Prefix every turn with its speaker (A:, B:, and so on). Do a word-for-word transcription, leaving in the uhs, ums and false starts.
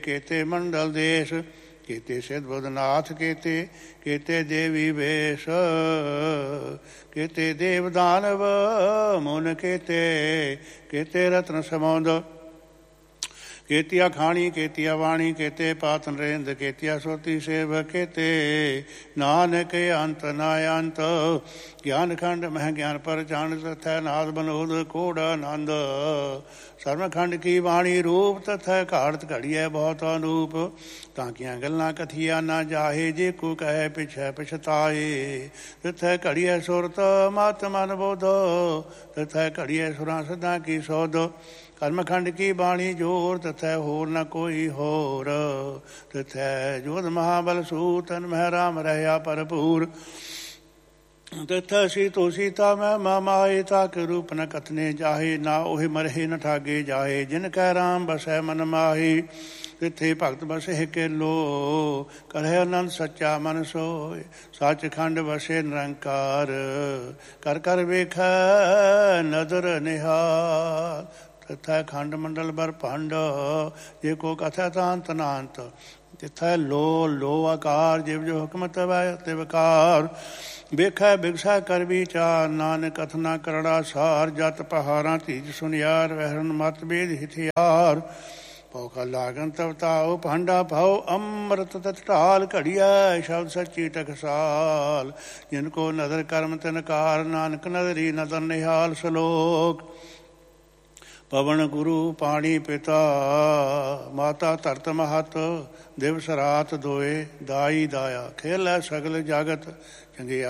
A: केते मंडल देश, केते सिद्ध बुधनाथ केते, केते देवी वेश, केते देव दानव मुन केते, केते रत्न समुद, केतिया खाणी केतिया वाणी, केते पात नरेंद्र, केतिया सोती सेव केते, नानक अंत नायंत, ज्ञान खंड मह ज्ञान पर जान, तथा नाद बनोद कोड़ आनंद, सरमखंड की वाणी रूप, तथा घाड़त घड़िया बहुत अनूप, ताकिया गल्लां कथिया ना जाहे, जे को कहे पिछै पछताए, तथा घड़िया सुरत मत मन बोध, तथा घड़िया सुरां सदा की सौध, कर्मखंड की बाणी जोर, तथा होर न कोई होर, तथा जोध महाबल सूतन मह राम रहया भरपूर, तथा सीतो सीता मैं मामाए, ताक रूप न कथने जाहे, ना ओहि मरहे न ठागे जाहे, जिन कह राम बसै मन माही, तिथे भगत बसे केलो, करहे आनंद सच्चा मन सोय, सच खंड बसे निरंकार, कर कर वेख नदर निहाल, तथा खंड मंडल बर भंड, जे को कथा तांत नांत, तिथा लो लो आकार, जिव जो हुक्म तवै तिवकार, वेखै बिगसा कर विचार, नानक कथना करड़ा सार, जत पहारां तीज सुनियार, वहरन मत बेद हिथियार, भौखा लागन तवताओ भांडा भाओ, अमृत तत ढाल, घड़िया शब्द सच्ची टकसाल, जिनको नदर कर्म तिनकार, नानक नदरी नदर निहाल। श्लोक पवन गुरु पाणी पिता, माता धरत महत, दिवस रात दोए दाई दाया, खेलै सगल जगत चंगिया